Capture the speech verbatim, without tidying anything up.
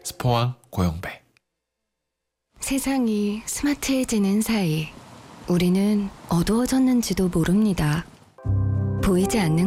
스포왕 고영배. 세상이 스마트해지는 사이 우리는 어두워졌는지도 모릅니다. 보이지 않는